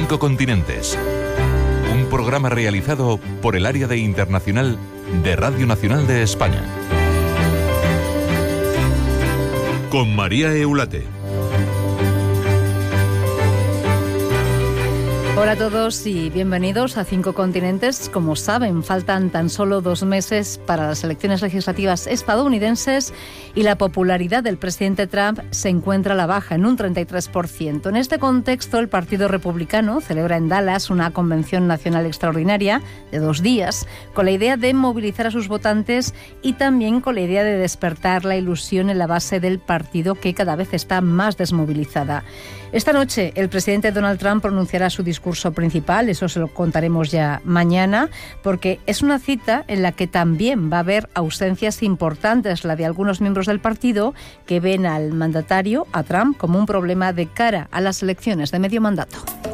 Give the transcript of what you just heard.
5 continentes. Un programa realizado por el Área de Internacional de Radio Nacional de España. Con María Eulate. Hola a todos y bienvenidos a 5 continentes. Como saben, faltan tan solo 2 meses para las elecciones legislativas estadounidenses y la popularidad del presidente Trump se encuentra a la baja, en un 33%. En este contexto, el Partido Republicano celebra en Dallas una convención nacional extraordinaria de 2 días, con la idea de movilizar a sus votantes y también con la idea de despertar la ilusión en la base del partido, que cada vez está más desmovilizada. Esta noche, el presidente Donald Trump pronunciará su discurso principal, eso se lo contaremos ya mañana, porque es una cita en la que también va a haber ausencias importantes, la de algunos miembros del partido que ven al mandatario, a Trump, como un problema de cara a las elecciones de medio mandato.